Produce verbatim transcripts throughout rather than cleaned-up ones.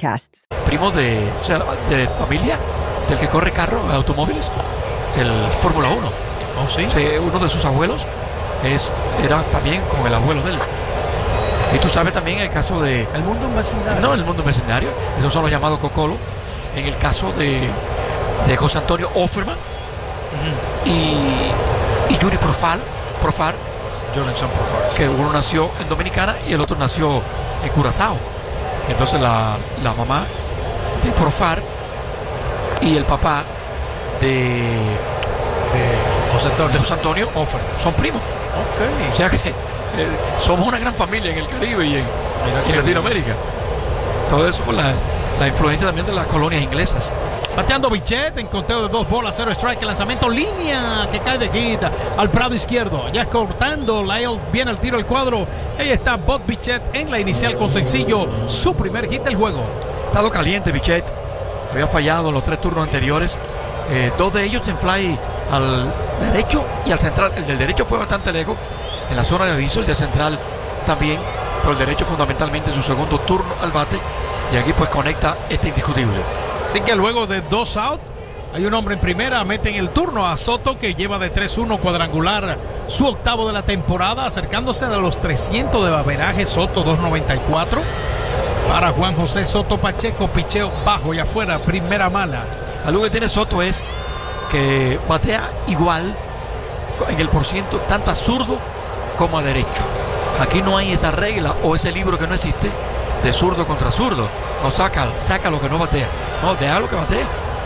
podcasts. Primo de, o sea, de familia del que corre carro, automóviles, el Fórmula uno. ¿Oh, sí? Sí, uno de sus abuelos es, era también con el abuelo de él. Y tú sabes también el caso de... El mundo vecindario. No, el mundo vecindario. Esos son los llamados cocolo. En el caso de, de José Antonio Offerman uh-huh. y, y Yuri Profar, Profar, Jonathan Profar, que uno nació en Dominicana y el otro nació en Curazao. Entonces la, la mamá de Profar y el papá de, de José Antonio, de José Antonio Offerman son primos. Okay. O sea que eh, somos una gran familia en el Caribe y en, y en Latinoamérica. Todo eso por la, la influencia también de las colonias inglesas. Bateando Bichette en conteo de dos bolas, cero strike, el lanzamiento línea que cae de quita al prado izquierdo, ya cortando, Lyle viene al tiro al cuadro, ahí está Bob Bichette en la inicial con sencillo, su primer hit del juego. Ha estado caliente Bichette, había fallado en los tres turnos anteriores, eh, dos de ellos en fly al derecho y al central. El del derecho fue bastante lejos en la zona de aviso, el de central también, pero el derecho fundamentalmente en su segundo turno al bate, y aquí pues conecta este indiscutible. Así que luego de dos out, hay un hombre en primera, meten el turno a Soto, que lleva de tres uno cuadrangular, su octavo de la temporada, acercándose a los trescientos de averaje. Soto dos noventa y cuatro. Para Juan José Soto Pacheco, picheo bajo y afuera, primera mala. Algo que tiene Soto es que batea igual en el porciento tanto a zurdo como a derecho. Aquí no hay esa regla o ese libro que no existe de zurdo contra zurdo. No saca, saca lo que no batea. No, deja lo que batea.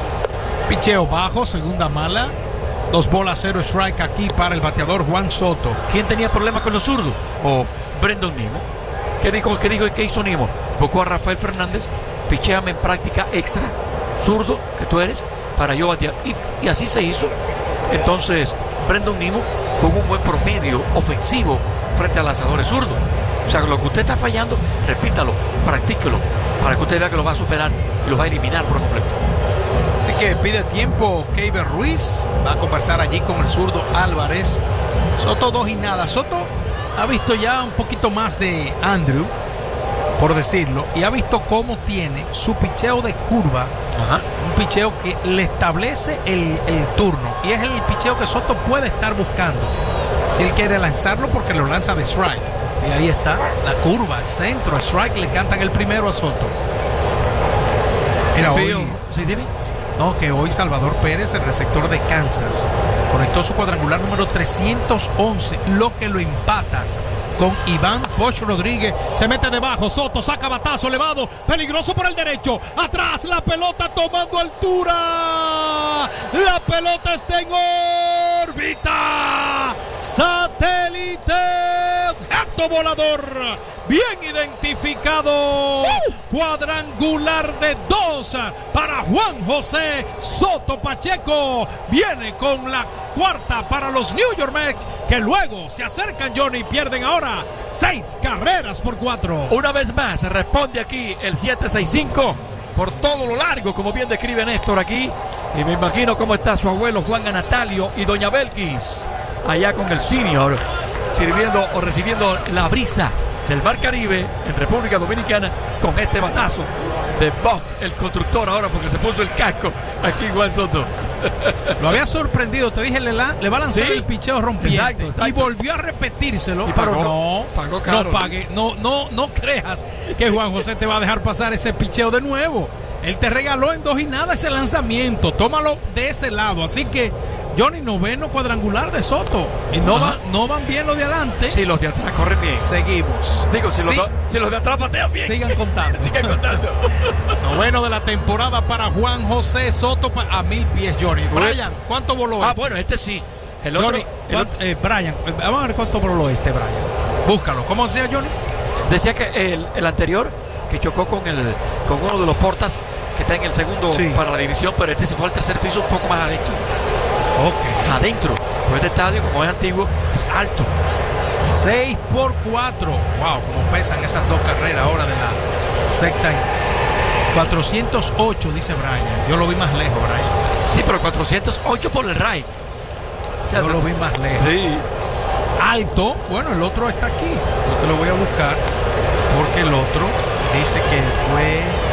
Picheo bajo, segunda mala. Dos bolas, cero strike aquí para el bateador Juan Soto. ¿Quién tenía problemas con los zurdos? O Brendan Nimo. ¿Qué dijo, qué dijo, qué hizo Nimo? Buscó a Rafael Fernández. Picheame en práctica extra. Zurdo que tú eres para yo batear. Y, y así se hizo. Entonces, Brendan Nimo con un buen promedio ofensivo frente a lanzadores zurdos. O sea, lo que usted está fallando, repítalo, practíquelo, para que usted vea que lo va a superar y lo va a eliminar por completo. Así que pide tiempo Keiber Ruiz, va a conversar allí con el zurdo Álvarez. Soto dos y nada. Soto ha visto ya un poquito más de Andrew, por decirlo, y ha visto cómo tiene su picheo de curva. Ajá. Un picheo que le establece el, el turno, y es el picheo que Soto puede estar buscando si él quiere lanzarlo, porque lo lanza de strike. Y ahí está la curva, el centro, strike, le cantan el primero a Soto. Mira, hoy, ¿sí, dime? No, que hoy Salvador Pérez, el receptor de Kansas, conectó su cuadrangular número trescientos once, lo que lo empata con Iván Poch Rodríguez. Se mete debajo, Soto saca batazo elevado, peligroso por el derecho, atrás la pelota tomando altura, la pelota está en órbita, satélite, objeto volador, bien identificado, cuadrangular de dos para Juan José Soto Pacheco, viene con la cuarta para los New York Mets, que luego se acercan, Johnny, pierden ahora seis carreras por cuatro. Una vez más responde aquí el siete seis cinco por todo lo largo, como bien describe Néstor aquí, y me imagino cómo está su abuelo Juan Anatalio y doña Belkis allá con el senior, sirviendo o recibiendo la brisa del Mar Caribe en República Dominicana con este batazo de Bob, el constructor, ahora porque se puso el casco aquí Juan Soto. Lo había sorprendido, te dije, le, la, le va a lanzar, ¿sí?, el picheo rompiente. Exacto, exacto. Y volvió a repetírselo, y pero pagó, no, pagó caro, no pague, no, no, no creas que Juan José te va a dejar pasar ese picheo de nuevo. Él te regaló en dos y nada ese lanzamiento, tómalo de ese lado. Así que Johnny, noveno cuadrangular de Soto, y no, va, no van bien los de adelante. Sí, los de atrás corren bien. Seguimos. Digo, si, sí. los, si los de atrás patean bien. Sigan contando. Sigan contando. Noveno de la temporada para Juan José Soto a mil pies, Johnny. Brian, ¿cuánto voló? Ah, bueno, este sí. El Johnny, otro, el otro. Eh, Brian, vamos a ver cuánto voló este, Brian. Búscalo. ¿Cómo decía Johnny? Decía que el, el anterior, que chocó con el con uno de los portas que está en el segundo, sí, para la división, pero este se fue al tercer piso un poco más adentro. Ok. Adentro. Porque este estadio, como es antiguo, es alto. seis por cuatro. Wow, como pesan esas dos carreras ahora de la sexta. cuatrocientos ocho, dice Brian. Yo lo vi más lejos, Brian. Sí, pero cuatrocientos ocho por el Ray. O sea, yo lo vi más lejos. Sí. Alto. Bueno, el otro está aquí. Yo te lo voy a buscar porque el otro dice que fue